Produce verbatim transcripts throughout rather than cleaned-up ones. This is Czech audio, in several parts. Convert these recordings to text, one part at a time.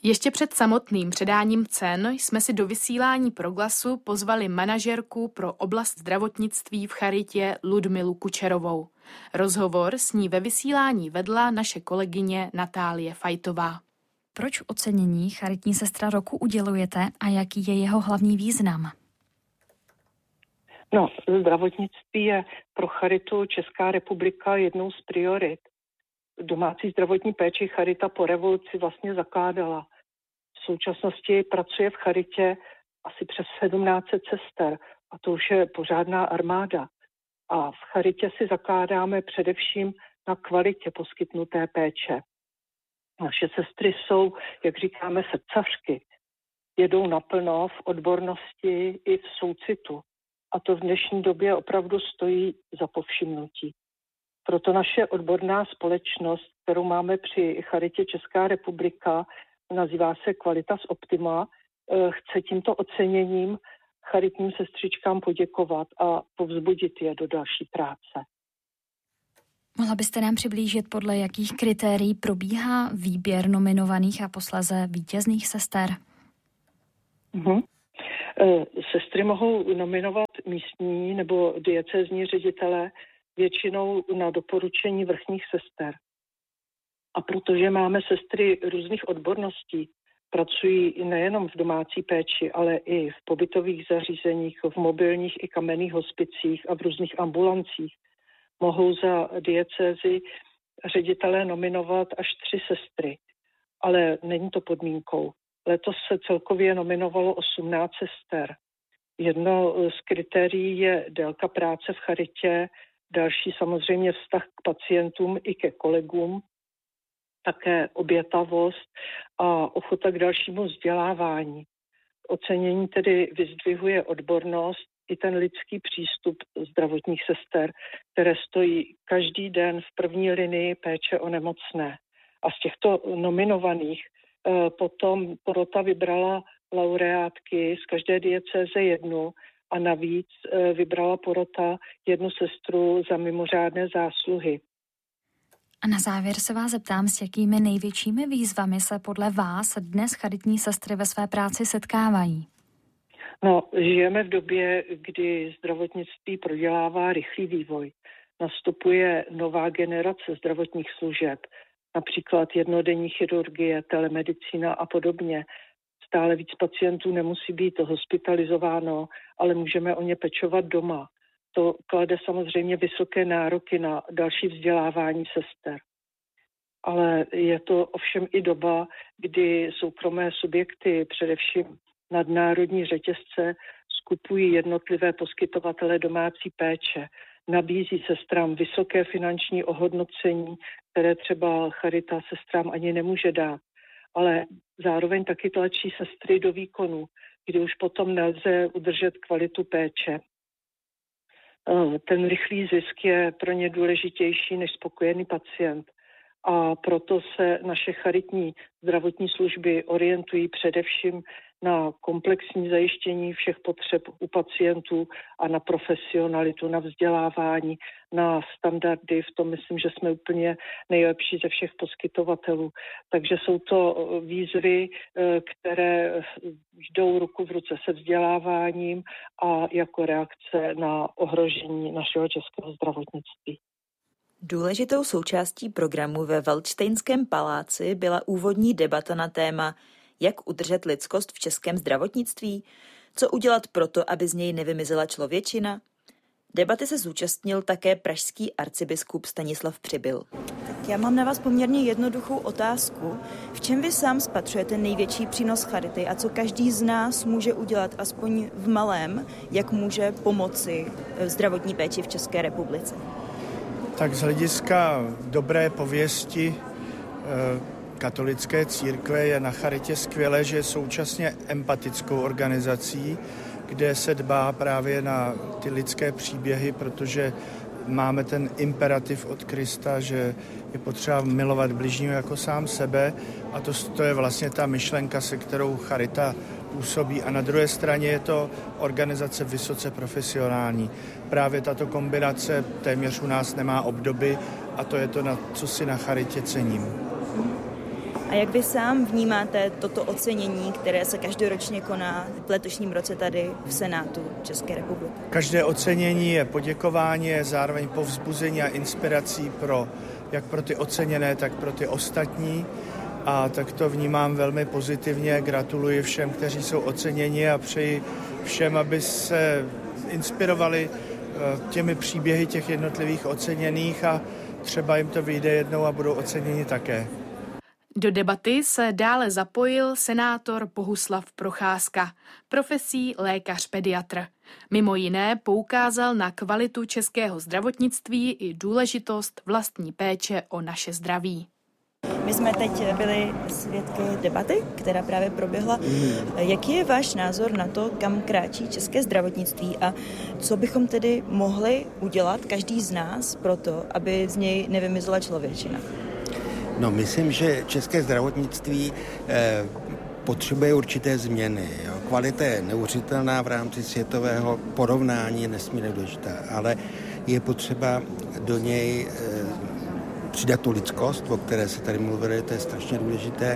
Ještě před samotným předáním cen jsme si do vysílání Proglasu pozvali manažerku pro oblast zdravotnictví v charitě Ludmilu Kučerovou. Rozhovor s ní ve vysílání vedla naše kolegyně Natálie Fajtová. Proč ocenění charitní sestra roku udělujete a jaký je jeho hlavní význam? No, zdravotnictví je pro charitu Česká republika jednou z priorit. Domácí zdravotní péči charita po revoluci vlastně zakládala. V současnosti pracuje v charitě asi přes sedmnáct set sester a to už je pořádná armáda. A v charitě si zakládáme především na kvalitě poskytnuté péče. Naše sestry jsou, jak říkáme, srdcařky. Jedou naplno v odbornosti i v soucitu. A to v dnešní době opravdu stojí za povšimnutí. Proto naše odborná společnost, kterou máme při charitě Česká republika, nazývá se Qualitas Optima, chce tímto oceněním charitním sestřičkám poděkovat a povzbudit je do další práce. Mohla byste nám přiblížit, podle jakých kritérií probíhá výběr nominovaných a posléze vítězných sester? Mhm. Sestry mohou nominovat místní nebo diecézní ředitele většinou na doporučení vrchních sester. A protože máme sestry různých odborností, pracují nejenom v domácí péči, ale i v pobytových zařízeních, v mobilních i kamenných hospicích a v různých ambulancích, mohou za diecézi ředitelé nominovat až tři sestry. Ale není to podmínkou. Letos se celkově nominovalo osmnáct sester. Jedno z kritérií je délka práce v charitě, další samozřejmě vztah k pacientům i ke kolegům, také obětavost a ochota k dalšímu vzdělávání. Ocenění tedy vyzdvihuje odbornost i ten lidský přístup zdravotních sester, které stojí každý den v první linii péče o nemocné. A z těchto nominovaných eh, potom porota vybrala laureátky z každé diecéze jednu a navíc eh, vybrala porota jednu sestru za mimořádné zásluhy. A na závěr se vás zeptám, s jakými největšími výzvami se podle vás dnes charitní sestry ve své práci setkávají? No, žijeme v době, kdy zdravotnictví prodělává rychlý vývoj. Nastupuje nová generace zdravotních služeb, například jednodenní chirurgie, telemedicína a podobně. Stále víc pacientů nemusí být hospitalizováno, ale můžeme o ně pečovat doma. To klade samozřejmě vysoké nároky na další vzdělávání sester. Ale je to ovšem i doba, kdy soukromé subjekty, především nadnárodní řetězce, skupují jednotlivé poskytovatele domácí péče, nabízí sestrám vysoké finanční ohodnocení, které třeba charita sestrám ani nemůže dát. Ale zároveň taky tlačí sestry do výkonu, kdy už potom nelze udržet kvalitu péče. Ten rychlý zisk je pro ně důležitější než spokojený pacient. A proto se naše charitní zdravotní služby orientují především na komplexní zajištění všech potřeb u pacientů a na profesionalitu, na vzdělávání, na standardy. V tom myslím, že jsme úplně nejlepší ze všech poskytovatelů. Takže jsou to výzvy, které jdou ruku v ruce se vzděláváním a jako reakce na ohrožení našeho českého zdravotnictví. Důležitou součástí programu ve Valdštejnském paláci byla úvodní debata na téma jak udržet lidskost v českém zdravotnictví, co udělat proto, aby z něj nevymizela člověčina. Debaty se zúčastnil také pražský arcibiskup Stanislav Přibyl. Tak já mám na vás poměrně jednoduchou otázku. V čem vy sám spatřujete největší přínos charity a co každý z nás může udělat aspoň v malém, jak může pomoci v zdravotní péči v České republice? Tak z hlediska dobré pověsti katolické církve je na charitě skvělé, že je současně empatickou organizací, kde se dbá právě na ty lidské příběhy, protože máme ten imperativ od Krista, že je potřeba milovat bližního jako sám sebe a to, to je vlastně ta myšlenka, se kterou charita působí. A na druhé straně je to organizace vysoce profesionální. Právě tato kombinace téměř u nás nemá obdoby a to je to, na co si na charitě cením. A jak vy sám vnímáte toto ocenění, které se každoročně koná v letošním roce tady v Senátu České republiky? Každé ocenění je poděkování, je zároveň povzbuzení a inspirací pro, jak pro ty oceněné, tak pro ty ostatní. A tak to vnímám velmi pozitivně. Gratuluji všem, kteří jsou oceněni a přeji všem, aby se inspirovali těmi příběhy těch jednotlivých oceněných a třeba jim to vyjde jednou a budou oceněni také. Do debaty se dále zapojil senátor Bohuslav Procházka, profesí lékař-pediatr. Mimo jiné poukázal na kvalitu českého zdravotnictví i důležitost vlastní péče o naše zdraví. My jsme teď byli svědky debaty, která právě proběhla. Jaký je váš názor na to, kam kráčí české zdravotnictví a co bychom tedy mohli udělat každý z nás pro to, aby z něj nevymizela člověčina? No, myslím, že české zdravotnictví eh, potřebuje určité změny. Jo. Kvalita je neuvěřitelná v rámci světového porovnání, je nesmírně důležitá, ale je potřeba do něj eh, přidat tu lidskost, o které se tady mluvili, to je strašně důležité,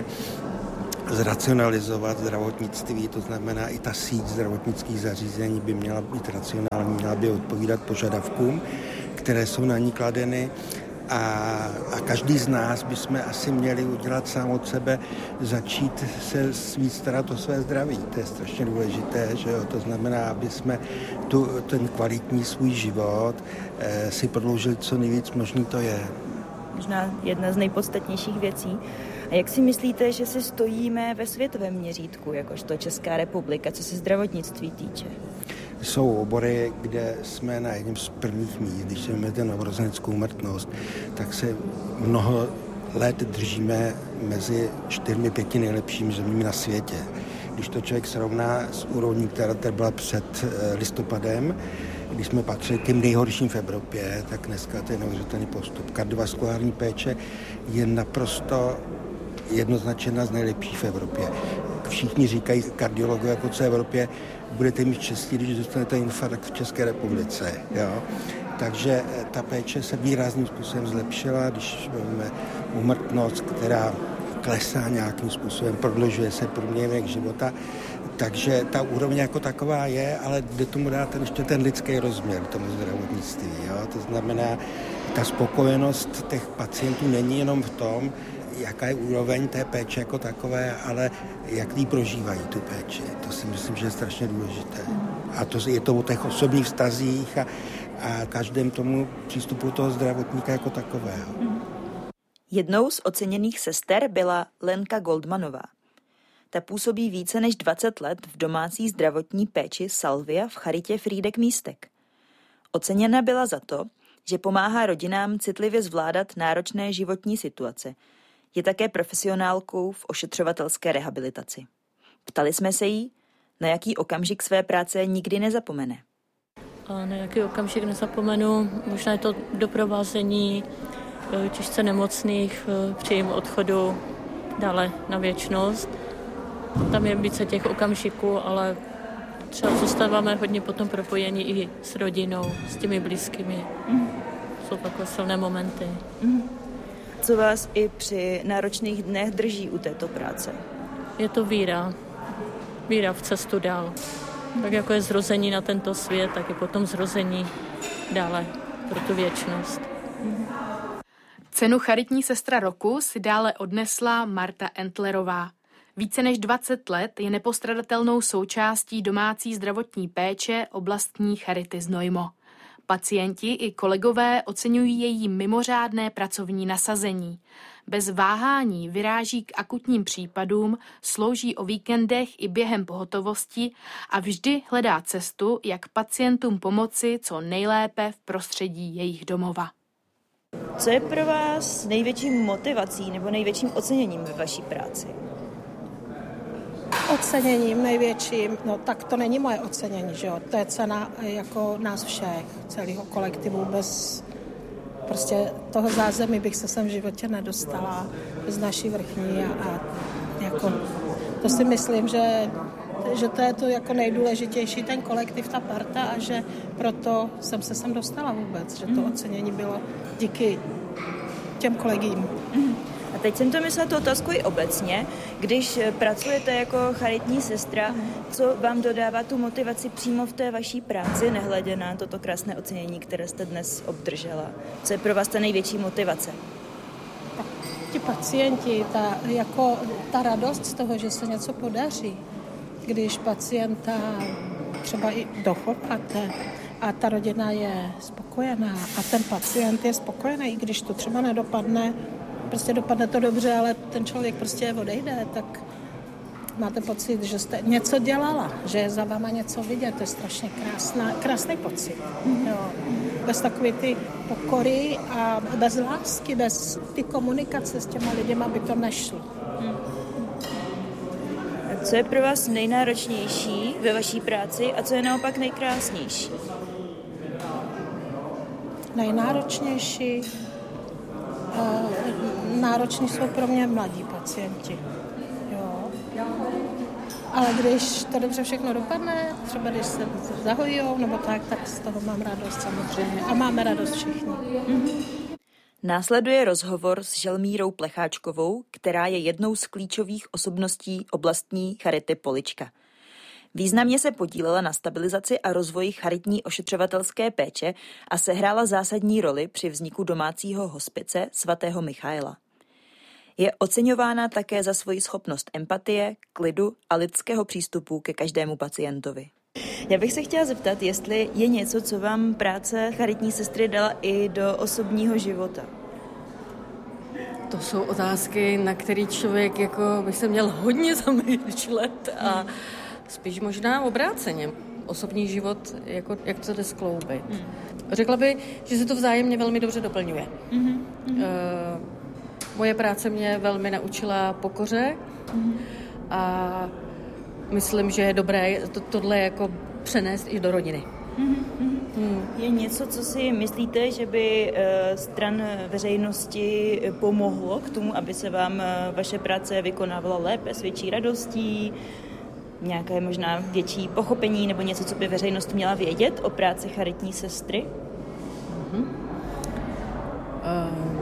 zracionalizovat zdravotnictví, to znamená i ta síť zdravotnických zařízení by měla být racionální, měla by odpovídat požadavkům, které jsou na ní kladeny. A, a každý z nás bychom asi měli udělat sám od sebe, začít se víc starat o své zdraví. To je strašně důležité, že jo? To znamená, aby jsme tu, ten kvalitní svůj život eh, si prodloužili co nejvíc možný to je. Možná jedna z nejpodstatnějších věcí. A jak si myslíte, že si stojíme ve světovém měřítku, jakožto Česká republika, co se zdravotnictví týče? Jsou obory, kde jsme na jedním z prvních míst. Když se vezmete novorozeneckou úmrtnost, tak se mnoho let držíme mezi čtyřmi, pěti nejlepšími zeměmi na světě. Když to člověk srovná s úrovní, která tady byla před listopadem, když jsme patřili tím nejhorším v Evropě, tak dneska to je neuvěřitelný postup. Kardiovaskulární péče je naprosto jednoznačně z nejlepších v Evropě. Všichni říkají kardiologové po celé Evropě, budete mít štěstí, když dostanete infarkt v České republice. Jo? Takže ta péče se výrazným způsobem zlepšila, když máme úmrtnost, která klesá nějakým způsobem, prodlužuje se průměrný věk života. Takže ta úroveň jako taková je, ale jde tomu dát ten, ještě ten lidský rozměr tomu zdravotnictví. Jo? To znamená, ta spokojenost těch pacientů není jenom v tom, jaká je úroveň té péče jako takové, ale jak jí prožívají tu péči. To si myslím, že je strašně důležité. A to je to o těch osobních vztazích a, a každém tomu přístupu toho zdravotníka jako takového. Jednou z oceněných sester byla Lenka Goldmanová. Ta působí více než dvacet let v domácí zdravotní péči Salvia v charitě Frýdek Místek. Oceněna byla za to, že pomáhá rodinám citlivě zvládat náročné životní situace. Je také profesionálkou v ošetřovatelské rehabilitaci. Ptali jsme se jí, na jaký okamžik své práce nikdy nezapomene. A na jaký okamžik nezapomenu, možná je to doprovázení těžce nemocných při jejím odchodu dále na věčnost. Tam je více těch okamžiků, ale třeba zůstáváme hodně potom propojení i s rodinou, s těmi blízkými. Mm. Jsou takové silné momenty. Mm. Co vás i při náročných dnech drží u této práce? Je to víra. Víra v cestu dál. Tak jako je zrození na tento svět, tak je potom zrození dále pro tu věčnost. Mm. Cenu charitní sestra roku si dále odnesla Marta Entlerová. Více než dvacet let je nepostradatelnou součástí domácí zdravotní péče oblastní charity Znojmo. Pacienti i kolegové oceňují její mimořádné pracovní nasazení. Bez váhání vyráží k akutním případům, slouží o víkendech i během pohotovosti a vždy hledá cestu, jak pacientům pomoci co nejlépe v prostředí jejich domova. Co je pro vás největší motivací nebo největším oceněním ve vaší práci? Oceněním největším, no tak to není moje ocenění, že jo, to je cena jako nás všech, celého kolektivu, bez prostě toho zázemí bych se sem v životě nedostala, bez naší vrchní a, a jako to si myslím, že, že to je to jako nejdůležitější, ten kolektiv, ta parta a že proto jsem se sem dostala vůbec, že to ocenění bylo díky těm kolegům. A teď jsem to myslela tu otázku i obecně. Když pracujete jako charitní sestra, co vám dodává tu motivaci přímo v té vaší práci, nehledě na toto krásné ocenění, které jste dnes obdržela? Co je pro vás ta největší motivace? Tak ti pacienti, ta, jako, ta radost z toho, že se něco podaří, když pacienta třeba i dochopáte a ta rodina je spokojená a ten pacient je spokojený, i když to třeba nedopadne, prostě dopadne to dobře, ale ten člověk prostě odejde, tak máte pocit, že jste něco dělala, že je za váma něco vidět, to je strašně krásná, krásný pocit. Mm-hmm. Jo. Bez takové ty pokory a bez lásky, bez ty komunikace s těma lidima by to nešlo. Mm. A co je pro vás nejnáročnější ve vaší práci a co je naopak nejkrásnější? Nejnáročnější? Uh, nároční jsou pro mě mladí pacienti. Jo. Ale když to dobře všechno dopadne, třeba když se zahojujou nebo tak, tak z toho mám radost samozřejmě. A máme radost všichni. Mm-hmm. Následuje rozhovor s Želmírou Plecháčkovou, která je jednou z klíčových osobností oblastní charity Polička. Významně se podílela na stabilizaci a rozvoji charitní ošetřovatelské péče a sehrála zásadní roli při vzniku domácího hospice svatého Michaela. Je oceňována také za svoji schopnost empatie, klidu a lidského přístupu ke každému pacientovi. Já bych se chtěla zeptat, jestli je něco, co vám práce charitní sestry dala i do osobního života. To jsou otázky, na které člověk jako by se měl hodně zamýšlet a spíš možná obráceně. Osobní život, jako, jak to jde skloubit. Hmm. Řekla by, že se to vzájemně velmi dobře doplňuje. Hmm. Uh, moje práce mě velmi naučila pokoře hmm. a myslím, že je dobré to, tohle jako přenést i do rodiny. Hmm. Hmm. Je něco, co si myslíte, že by uh, stran veřejnosti pomohlo k tomu, aby se vám uh, vaše práce vykonávala lépe, s větší radostí? Nějaké možná větší pochopení nebo něco, co by veřejnost měla vědět o práci charitní sestry? Mm-hmm. Uh,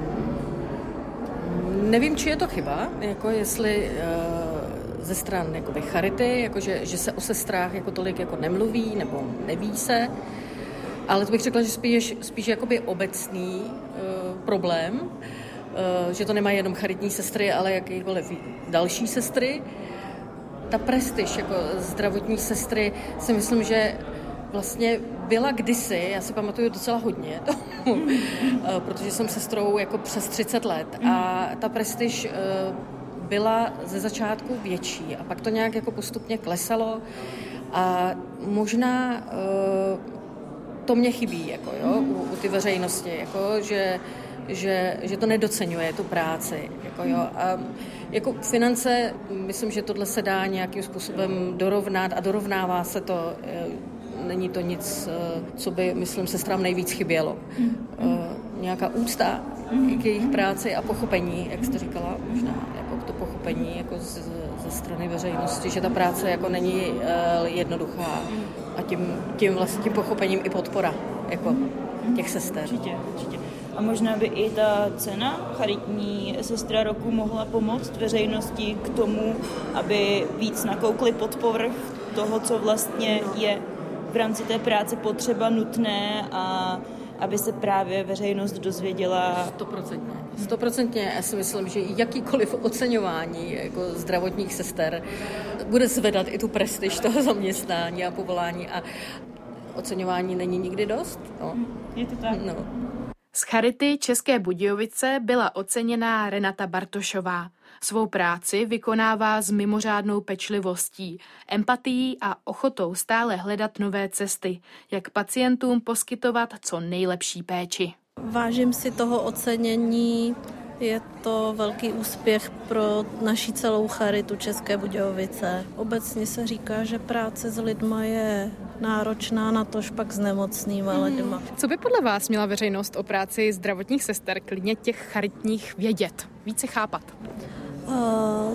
nevím, či je to chyba, jako jestli uh, ze stran jakoby charity, jako že, že se o sestrách jako tolik jako nemluví nebo neví se, ale to bych řekla, že spíš, spíš jakoby obecný uh, problém, uh, že to nemají jenom charitní sestry, ale jakýkoliv další sestry. Ta prestiž jako zdravotní sestry si myslím, že vlastně byla kdysi, já si pamatuju docela hodně, protože jsem sestrou jako přes třicet let a ta prestiž byla ze začátku větší a pak to nějak jako postupně klesalo a možná to mě chybí jako, jo, u, u ty veřejnosti, jako, že Že, že to nedoceňuje tu práci. Jako jo. A jako finance, myslím, že tohle se dá nějakým způsobem dorovnat a dorovnává se to. Není to nic, co by, myslím, sestrám nejvíc chybělo. Nějaká úcta k jejich práci a pochopení, jak jste říkala, možná jako to pochopení jako z, ze strany veřejnosti, že ta práce jako není jednoduchá a tím, tím vlastně tím pochopením i podpora jako těch sester. Určitě, určitě. A možná by i ta cena charitní sestra roku mohla pomoct veřejnosti k tomu, aby víc nakoukli pod povrch toho, co vlastně je v rámci té práce potřeba, nutné a aby se právě veřejnost dozvěděla. Stoprocentně. Stoprocentně. Já si myslím, že jakýkoliv oceňování jako zdravotních sester bude zvedat i tu prestiž toho zaměstnání a povolání a oceňování není nikdy dost. No. Je to tak. No. Z Charity České Budějovice byla oceněná Renata Bartošová. Svou práci vykonává s mimořádnou pečlivostí, empatií a ochotou stále hledat nové cesty, jak pacientům poskytovat co nejlepší péči. Vážím si toho ocenění, je to velký úspěch pro naši celou Charitu České Budějovice. Obecně se říká, že práce s lidma je náročná, natož pak s nemocnýma hmm. lidma. Co by podle vás měla veřejnost o práci zdravotních sester, klidně těch charitních, vědět, více chápat? Uh,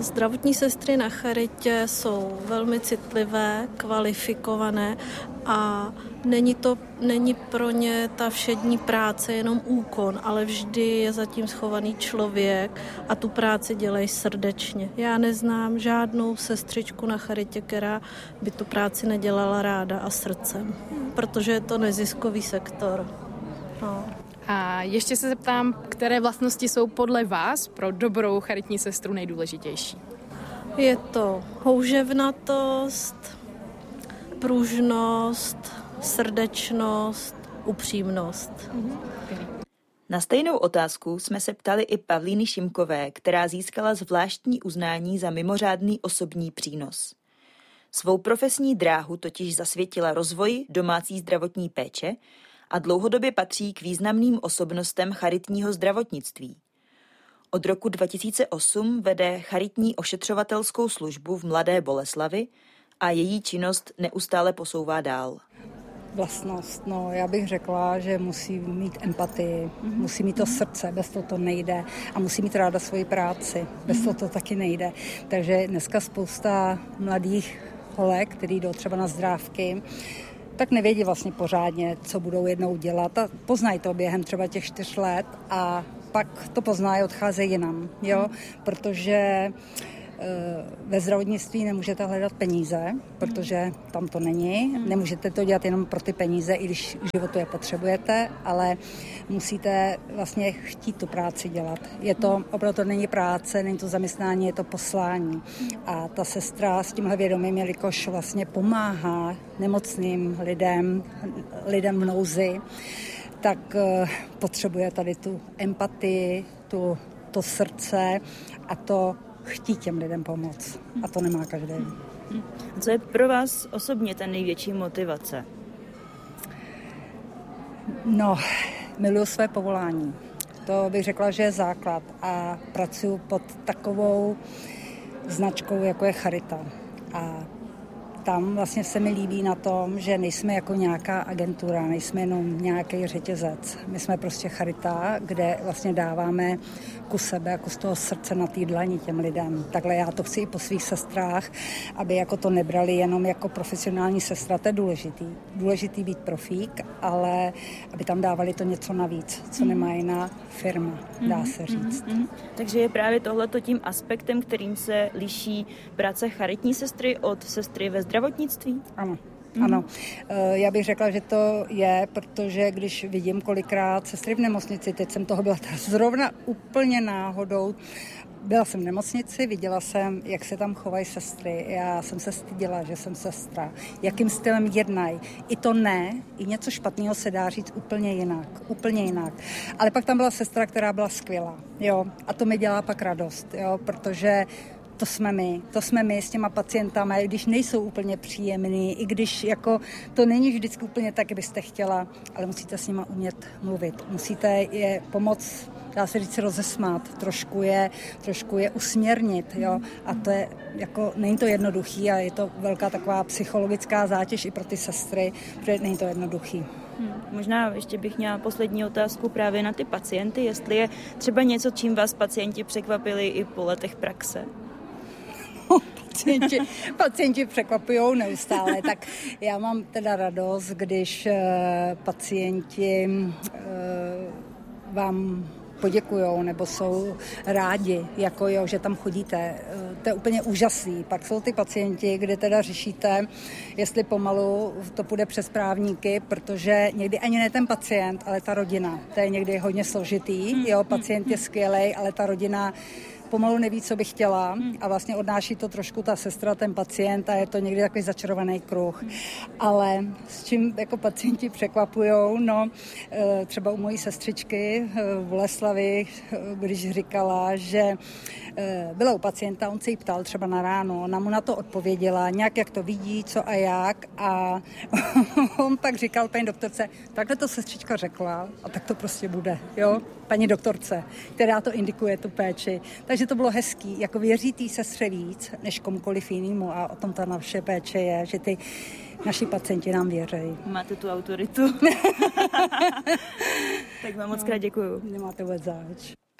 Zdravotní sestry na charitě jsou velmi citlivé, kvalifikované a není to není pro ně ta všední práce jenom úkon, ale vždy je zatím schovaný člověk a tu práci dělají srdečně. Já neznám žádnou sestřičku na charitě, která by tu práci nedělala ráda a srdcem, protože je to neziskový sektor. No. A ještě se zeptám, které vlastnosti jsou podle vás pro dobrou charitní sestru nejdůležitější? Je to houževnatost, pružnost, srdečnost, upřímnost. Na stejnou otázku jsme se ptali i Pavlíny Šimkové, která získala zvláštní uznání za mimořádný osobní přínos. Svou profesní dráhu totiž zasvětila rozvoji domácí zdravotní péče a dlouhodobě patří k významným osobnostem charitního zdravotnictví. Od roku dva tisíce osm vede charitní ošetřovatelskou službu v Mladé Boleslavi a její činnost neustále posouvá dál. Vlastnost, no já bych řekla, že musí mít empatii, mm-hmm. musí mít to srdce, bez toho to nejde a musí mít ráda svoji práci, bez mm-hmm. toho to taky nejde. Takže dneska spousta mladých holek, který jdou třeba na zdrávky, tak nevědí vlastně pořádně, co budou jednou dělat a poznají to během třeba těch čtyř let a pak to poznají, odcházejí jinam, jo, protože ve zdravotnictví nemůžete hledat peníze, protože tam to není. Nemůžete to dělat jenom pro ty peníze, i když v životu je potřebujete, ale musíte vlastně chtít tu práci dělat. Je to, opravdu to není práce, není to zaměstnání, je to poslání. A ta sestra s tímhle vědomím, jelikož vlastně pomáhá nemocným lidem, lidem v nouzi, tak potřebuje tady tu empatii, tu, to srdce a to chtít těm lidem pomoct. A to nemá každý. Co je pro vás osobně ten největší motivace? No, miluji své povolání. To bych řekla, že je základ. A pracuji pod takovou značkou, jako je Charita. A tam vlastně se mi líbí na tom, že nejsme jako nějaká agentura, nejsme jenom nějaký řetězec. My jsme prostě Charita, kde vlastně dáváme kus sebe, kus toho srdce na té dlani těm lidem. Takhle já to chci i po svých sestrách, aby jako to nebrali jenom jako profesionální sestra, to je důležitý. Důležitý být profík, ale aby tam dávali to něco navíc, co nemá jiná firma, dá se říct. Mm-hmm. Takže je právě tohleto tím aspektem, kterým se liší práce charitní sestry od sestry ve zdravotnictví? Ano. Ano, já bych řekla, že to je, protože když vidím kolikrát sestry v nemocnici, teď jsem toho byla zrovna úplně náhodou, byla jsem v nemocnici, viděla jsem, jak se tam chovají sestry. Já jsem se styděla, že jsem sestra. Jakým stylem jednají. I to ne, i něco špatného se dá říct úplně jinak. Úplně jinak. Ale pak tam byla sestra, která byla skvělá. Jo? A to mi dělá pak radost, jo? Protože to jsme my, to jsme my s těma pacientama, i když nejsou úplně příjemný, i když jako to není vždycky úplně tak, jak byste chtěla, ale musíte s nima umět mluvit. Musíte je pomoct, dá se říct, rozesmát, trošku je, trošku je usměrnit, jo. A to je, jako, není to jednoduchý a je to velká taková psychologická zátěž i pro ty sestry, protože není to jednoduchý. Hmm. Možná ještě bych měla poslední otázku právě na ty pacienty, jestli je třeba něco, čím vás pacienti překvapili i po letech praxe. Pacienti, pacienti překvapujou neustále, tak já mám teda radost, když uh, pacienti uh, vám poděkujou nebo jsou rádi, jako jo, že tam chodíte. To je úplně úžasný. Pak jsou ty pacienti, kde teda řešíte, jestli pomalu to půjde přes právníky, protože někdy ani ne ten pacient, ale ta rodina. To je někdy hodně složitý. Jo, pacient je skvělej, ale ta rodina pomalu neví, co by chtěla a vlastně odnáší to trošku ta sestra, ten pacient a je to někdy takový začarovaný kruh. Ale s čím jako pacienti překvapujou, no třeba u mojí sestřičky v Boleslavi, když říkala, že byla u pacienta, on se jí ptal třeba na ráno, ona mu na to odpověděla, nějak jak to vidí, co a jak a on pak říkal paní doktorce, takhle to sestřička řekla a tak to prostě bude, jo, paní doktorce, která to indikuje, tu péči. Takže to bylo hezký, jako věří té sestře víc, než komukoliv jinému a o tom ta naše péče je, že ty naši pacienti nám věří. Máte tu autoritu. Tak vám moc krát děkuju. Nemáte vůbec záč.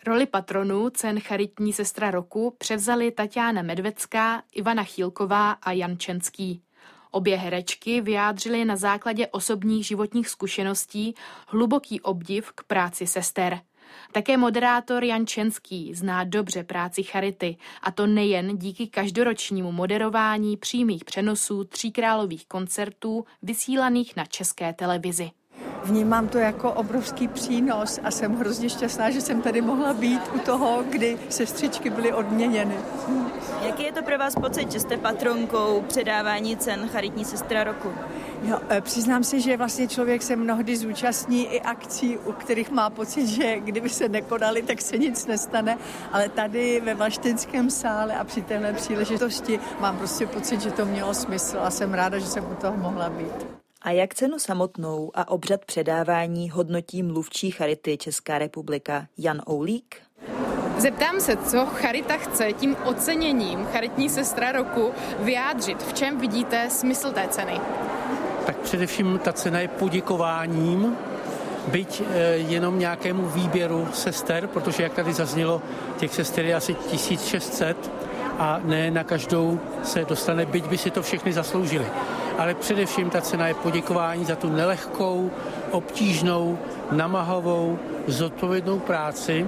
Roli patronů cen Charitní sestra roku převzali Tatiana Medvecká, Ivana Chýlková a Jan Čenský. Obě herečky vyjádřily na základě osobních životních zkušeností hluboký obdiv k práci sester. Také moderátor Jan Čenský zná dobře práci Charity, a to nejen díky každoročnímu moderování přímých přenosů tříkrálových koncertů vysílaných na České televizi. Vnímám to jako obrovský přínos a jsem hrozně šťastná, že jsem tady mohla být u toho, kdy sestřičky byly odměněny. Jaký je to pro vás pocit, že jste patronkou předávání cen Charitní sestra roku? No, přiznám se, že vlastně člověk se mnohdy zúčastní i akcí, u kterých má pocit, že kdyby se nekonaly, tak se nic nestane, ale tady ve Valštejnském sále a při téhle příležitosti mám prostě pocit, že to mělo smysl a jsem ráda, že jsem u toho mohla být. A jak cenu samotnou a obřad předávání hodnotí mluvčí Charity Česká republika Jan Oulík? Zeptám se, co Charita chce tím oceněním Charitní sestra roku vyjádřit. V čem vidíte smysl té ceny? Tak především ta cena je poděkováním, byť jenom nějakému výběru sester, protože jak tady zaznělo, těch sester je asi tisíc šest set a ne na každou se dostane, byť by si to všechny zasloužili. Ale především ta cena je poděkování za tu nelehkou, obtížnou, namahovou, zodpovědnou práci,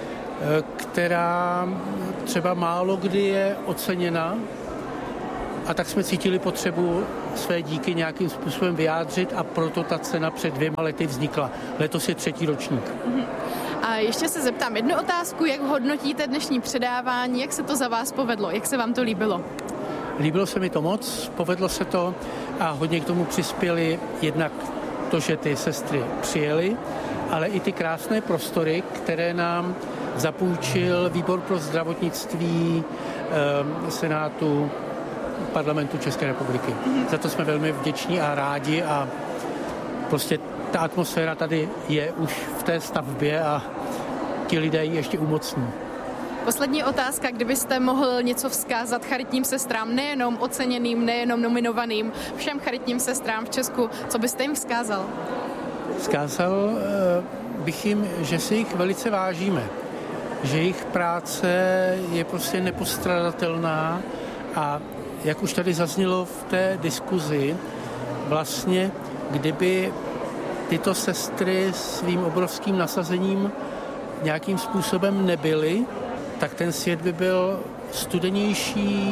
která třeba málo kdy je oceněna, a tak jsme cítili potřebu své díky nějakým způsobem vyjádřit a proto ta cena před dvěma lety vznikla. Letos je třetí ročník. A ještě se zeptám jednu otázku, jak hodnotíte dnešní předávání, jak se to za vás povedlo, jak se vám to líbilo? Líbilo se mi to moc, povedlo se to a hodně k tomu přispěli jednak to, že ty sestry přijeli, ale i ty krásné prostory, které nám zapůjčil Výbor pro zdravotnictví eh, Senátu Parlamentu České republiky. Mm-hmm. Za to jsme velmi vděční a rádi a prostě ta atmosféra tady je už v té stavbě a ti lidé ji ještě umocní. Poslední otázka, kdybyste mohl něco vzkázat charitním sestrám, nejenom oceněným, nejenom nominovaným, všem charitním sestrám v Česku, co byste jim vzkázal? Vzkázal bych jim, že si jich velice vážíme, že jejich práce je prostě nepostradatelná a jak už tady zaznělo v té diskuzi, vlastně kdyby tyto sestry svým obrovským nasazením nějakým způsobem nebyly, tak ten svět by byl studenější,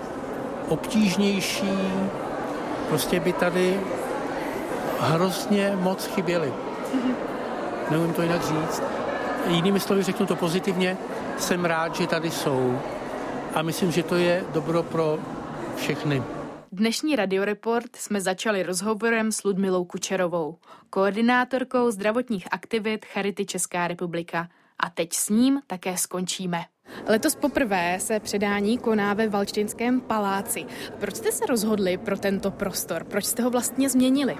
obtížnější, prostě by tady hrozně moc chyběly. Mm-hmm. Nevím to jinak říct. Jinými slovy řeknu to pozitivně, jsem rád, že tady jsou a myslím, že to je dobro pro všechny. Dnešní Radioreport jsme začali rozhovorem s Ludmilou Kučerovou, koordinátorkou zdravotních aktivit Charity Česká republika. A teď s ním také skončíme. Letos poprvé se předání koná ve Valštejnském paláci. Proč jste se rozhodli pro tento prostor? Proč jste ho vlastně změnili?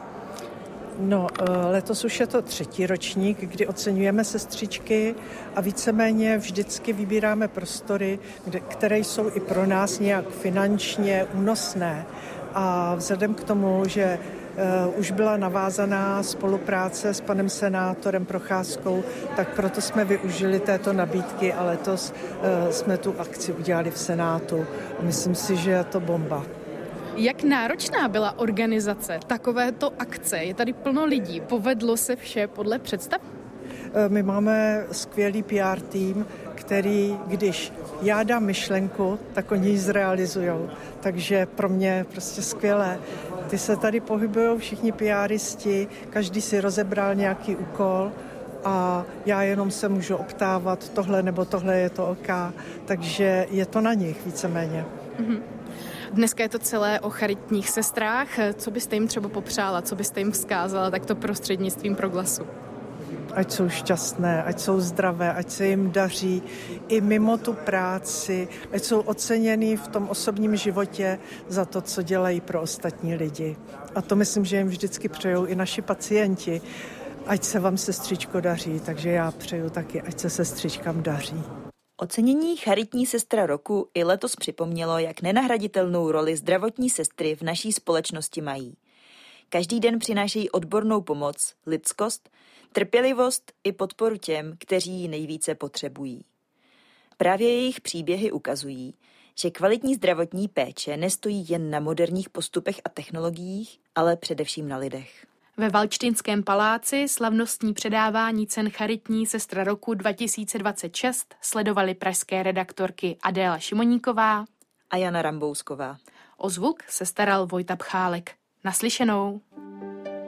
No, letos už je to třetí ročník, kdy oceňujeme sestřičky a víceméně vždycky vybíráme prostory, kde, které jsou i pro nás nějak finančně únosné. A vzhledem k tomu, že Uh, už byla navázaná spolupráce s panem senátorem Procházkou, tak proto jsme využili této nabídky a letos uh, jsme tu akci udělali v Senátu. Myslím si, že je to bomba. Jak náročná byla organizace takovéto akce? Je tady plno lidí. Povedlo se vše podle představ? My máme skvělý P R tým, který, když já dám myšlenku, tak oni ji zrealizujou. Takže pro mě prostě skvělé. Ty se tady pohybují všichni PRisti, každý si rozebral nějaký úkol a já jenom se můžu optávat tohle nebo tohle je to OK. Takže je to na nich víceméně. Mm-hmm. Dneska je to celé o charitních sestrách. Co byste jim třeba popřála, co byste jim vzkázala takto prostřednictvím Proglasu? Ať jsou šťastné, ať jsou zdravé, ať se jim daří i mimo tu práci, ať jsou oceněný v tom osobním životě za to, co dělají pro ostatní lidi. A to myslím, že jim vždycky přejou i naši pacienti. Ať se vám, sestřičko, daří, takže já přeju taky, ať se sestřičkám daří. Ocenění Charitní sestra roku i letos připomnělo, jak nenahraditelnou roli zdravotní sestry v naší společnosti mají. Každý den přinášejí odbornou pomoc, lidskost, trpělivost i podporu těm, kteří ji nejvíce potřebují. Právě jejich příběhy ukazují, že kvalitní zdravotní péče nestojí jen na moderních postupech a technologiích, ale především na lidech. Ve Valčtinském paláci slavnostní předávání cen charitní sestra roku dva tisíce dvacet šest sledovali pražské redaktorky Adéla Šimoníková a Jana Rambousková. O zvuk se staral Vojta Pchálek. Naslyšenou.